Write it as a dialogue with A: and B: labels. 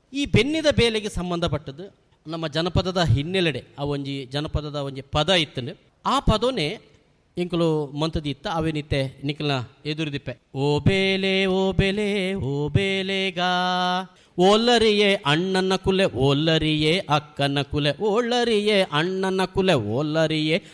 A: ಈ ಬೆನ್ನಿದ ಬೇಲೆಗೆ ಸಂಬಂಧಪಟ್ಟದ್ದು ನಮ್ಮ ಜನಪದದ ಹಿನ್ನೆಲೆಡೆ ಆ ಒಂಜಿ ಜನಪದದ ಒಂಜಿ ಪದ ಇತ್ತಂಡು ಆ ಪದನೇ ಇಂಕಲು ಮಂತದಿ ಇತ್ತ ಅವೇನಿತ್ತೆ ನಿಖಲ್ನ ಎದುರುದಿಪ್ಪೆ ಓ ಬೇಲೆ ಓ ಬೇಲೆ ಓ ಬೇಲೆಗಾ ಓಲ್ಲರಿಯೇ ಅಣ್ಣನ ಕುಲೆ ಓಲ್ಲರಿಯೇ ಅಕ್ಕನ ಕುಲೆ ಓಳ್ಳರಿಯೇ ಅಣ್ಣನ ಕುಲೆ ಓಲ್ಲರಿಯೇ